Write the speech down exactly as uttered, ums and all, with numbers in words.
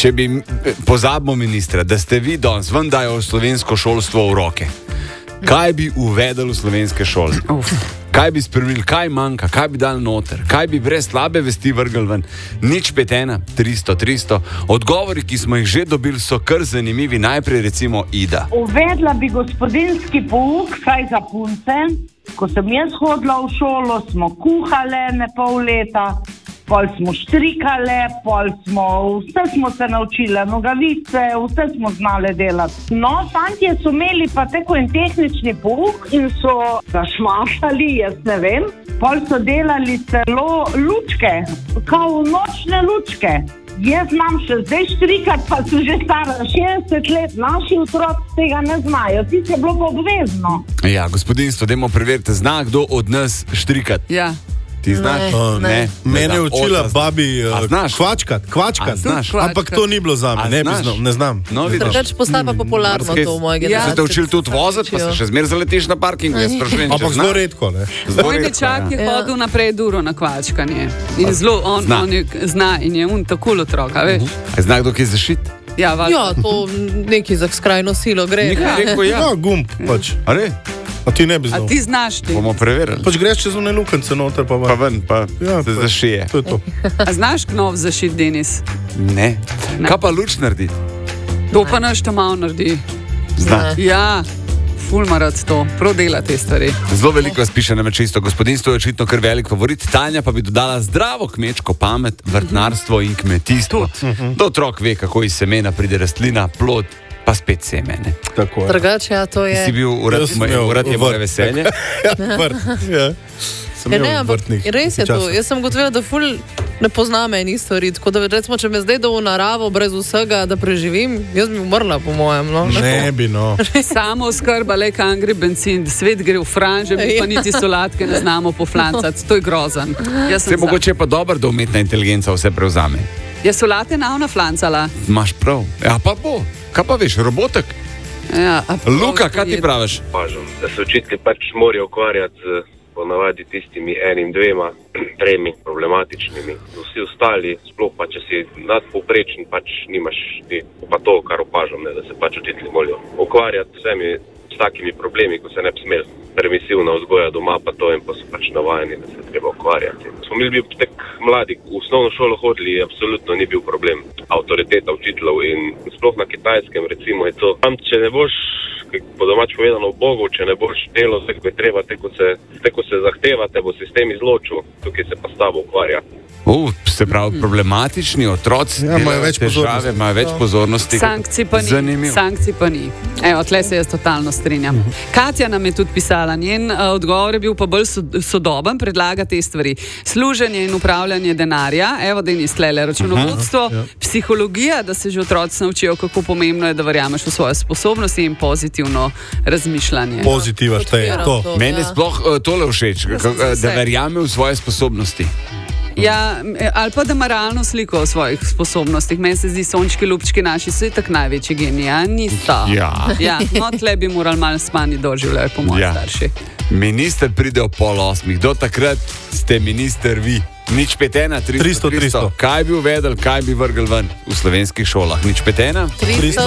če bi pozabimo ministra, da ste vi danes ven dajo slovensko šolstvo v roke, kaj bi uvedel v slovenske šole? Uf. Kaj bi spremenili, kaj manjka, kaj bi dal noter, kaj bi brez slabe vesti vrgel ven? Nič pet ena, tristo, tristo. Odgovori, ki smo jih že dobili, so kar zanimivi. Najprej recimo Ida. Uvedla bi gospodinjski pouk, kaj za punce. Ko sem jaz hodila v šolo, smo kuhale ne pol leta, pol smo štrikale, pol smo, vse smo se naučile, nogavice, vse smo znale delati. No, fantje so imeli pa tako en tehnični pouk in so zašmašali, jaz ne vem, pol so delali celo lučke, kao nočne lučke. Jaz znam še zdaj štrikati, pa so že stara šestdeset let, naši otroci tega ne znajo, ti se bilo pa obvezno. Ja, gospodinstvo, dajmo preveriti, zna kdo od nas štrikati? Ja. Ti znaš? Ne, uh, ne. ne. Mene je učila babi uh, kvačkat, kvačkat, ampak to ni bilo za me, ne, znam, ne znam. No, Drugač postaja pa popularno mm. to v moji generaciji. Ja. Se te učili tudi voziti, pa se še zmer zaletiš na parkingu, jaz sprašujem, če ampak zelo redko, ne? Moj nečak je ja. hodil naprej duro na kvačkanje in zelo on, zna. on je, zna in je un tako otrok, a veš? Uh-huh. A zna kdo kaj zašit? Ja, ja, to neki za skrajno silo gre. Nekaj rekel, ja. No, gumb, pač. A re? A ti ne bi znal. A ti znaš ti? Bomo preverili. Pač greš čez one lukence noter, pa ven. Pa ven, pa ja, se pa zašije. To je to. A znaš knov zašit, Denis? Ne. ne. Kaj pa luč naredi? To pa naš to malo naredi. Zna. Ja. Ful marat to, prav dela te stvari. Zelo veliko vas piše na mečisto. Gospodinstvo je očitno kar velik favorit. Tanja pa bi dodala zdravo kmečko pamet, vrtnarstvo in kmetijstvo. Uh-huh. Da otrok ve, kako iz semena pride rastlina, plod, pa spet semene. Drugače, ja, to je... Si bil urad, urad je moje veselje? Ja, vrt, ja. Ja, ne, ampak res je to. Jaz sem gotovila, da ful ne poznam enih stvari. Tako da recimo, če me zdaj do v naravo brez vsega, da preživim, jaz bi umrla, po mojem. No? Ne bi, no. Samo skrba, le kam gre benzin, svet gre v franže, mi pa niti solatke ne znamo poflancati. To je grozen. Se mogoče je pa dobro, da umetna inteligenca vse prevzame. Je solate navna flancala? Imaš prav. Ja, pa bo. Kaj pa veš, robotek? Ja, Luka, kaj ti praviš? Pažem, da se učitelji pač morajo ukvarjati z ponavadi tistimi enim, dvema, tremi problematičnimi. Vsi ostali, sploh pa če si nadpovprečen, pač nimaš ti, pa to, kar opažam, ne, da se pač učitelji morajo ukvarjati vsemi s takimi problemi, ko se ne bi smeli. Permisivna vzgoja doma, pa to in pa so pač navajeni, da se treba ukvarjati. Smo mi bil tek mladi, v osnovno šolo hodili, absolutno ni bil problem avtoriteta učiteljev in sploh na Kitajskem, recimo, je to. Tam, če ne boš, po domač povedano, v Bogu, če ne boš delo, tako je treba, tako se, tako se zahteva, te bo sistem izločil, tukaj se pa s tabo ukvarja. Uh, se pravi, problematični otroci ja, imajo več težave, pozornosti. Imajo več pozornosti. Sankcij pa ni. Zanimivo. Sankcij pa ni. Evo, tle se jaz totalno strinjam. Uh -huh. Katja nam je tudi pisala, njen uh, odgovor je bil pa bolj sodoben, predlaga te stvari. Služenje in upravljanje denarja, evo, Denis tlele, računovodstvo, uh -huh. psihologija, da se že otroci naučijo, kako pomembno je, da verjameš v svoje sposobnosti in pozitivno razmišljanje. Pozitiva šteje, to. to. Meni je Ja. sploh uh, tole všeč, da, da verjame v svoje sposobnosti. Ja, ali pa da ima realno sliko o svojih sposobnostih. Meni se zdi, sončki, lupčki naši so itak največji geniji, a nista. Ja. Ja, no, tle bi morali malo spani doživljati, po moji Ja. starši. Minister pride o pol osmih, do takrat ste minister vi. Nič pet ena, tristo, tristo, tristo. Kaj bi uvedel, kaj bi vrgel ven v slovenskih šolah? Nič pet ena? tristo